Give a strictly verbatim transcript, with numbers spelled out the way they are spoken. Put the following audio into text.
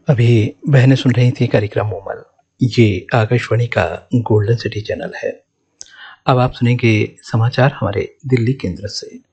अभी बहनें सुन रही थी कार्यक्रम उमल। ये आकाशवाणी का गोल्डन सिटी चैनल है। अब आप सुनेंगे समाचार हमारे दिल्ली केंद्र से।